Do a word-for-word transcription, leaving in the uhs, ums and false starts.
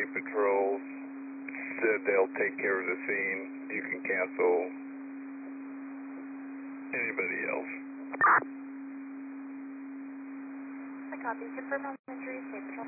Street Patrol said they'll take care of the scene. You can cancel anybody else. I copy. Confirm elementary, State Patrol.